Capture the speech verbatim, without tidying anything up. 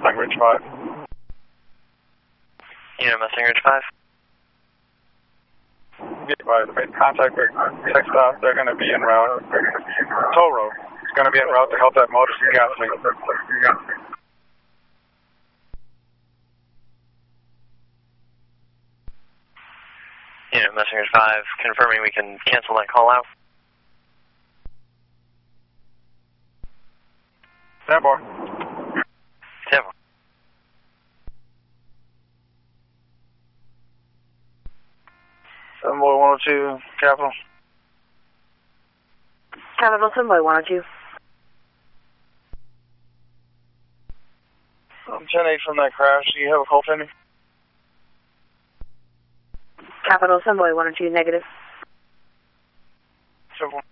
Mustang Ridge five. Unit Mustang Ridge five. Be advised, made contact with Tech Stop. They're going to be en route. Toll road. It's going to be en route to help that motor from gasoline. Unit Mustang Ridge five, confirming we can cancel that call out. Stand by. Stand by. seven boy one oh two, Capital. Capital, seven boy one oh two. I'm ten eight from that crash. Do you have a call pending? Capital, seven boy one oh two, negative. Simple.